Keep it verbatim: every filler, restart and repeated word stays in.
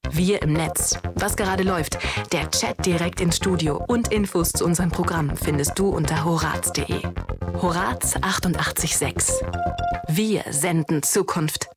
Wir im Netz. Was gerade läuft. Der Chat direkt ins Studio und Infos zu unseren Programmen findest du unter horaz punkt de. Horaz achtundachtzig Komma sechs. Wir senden Zukunft.